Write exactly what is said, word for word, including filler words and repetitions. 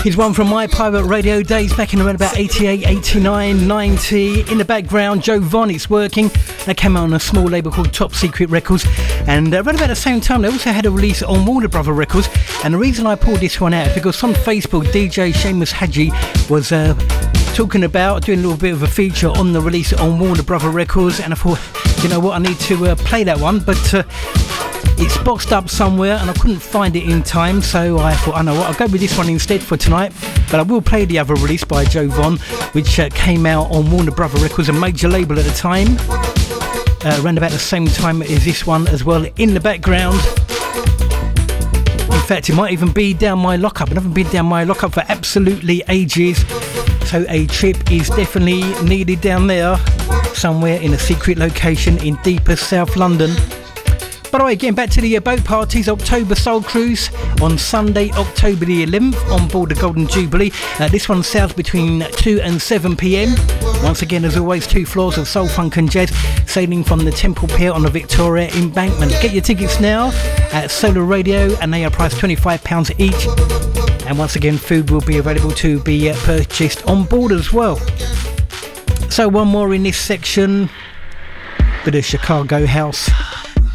Here's one from my pirate radio days back in around about eighty-eight, eighty-nine, ninety. In the background, Joe Von, It's Working. That came out on a small label called Top Secret Records. And uh, around about the same time, they also had a release on Warner Brother Records. And the reason I pulled this one out is because on Facebook, D J Seamus Haji was uh, talking about doing a little bit of a feature on the release on Warner Brother Records. And I thought, you know what, I need to uh, play that one. But uh, it's boxed up somewhere and I couldn't find it in time, so I thought, I know what, I'll go with this one instead for tonight. But I will play the other release by Joe Von, which uh, came out on Warner Brother Records, a major label at the time, uh, around about the same time as this one as well in the background. In fact, it might even be down my lockup. I haven't been down my lockup for absolutely ages, so a trip is definitely needed down there, somewhere in a secret location in deepest South London. By the way, getting back to the uh, boat parties, October Soul Cruise on Sunday, October the eleventh on board the Golden Jubilee. Uh, this one sails between two and seven p.m. Once again, as always, two floors of soul, funk and jazz, sailing from the Temple Pier on the Victoria Embankment. Get your tickets now at Solar Radio and they are priced twenty-five pounds each. And once again, food will be available to be uh, purchased on board as well. So one more in this section, bit of Chicago house.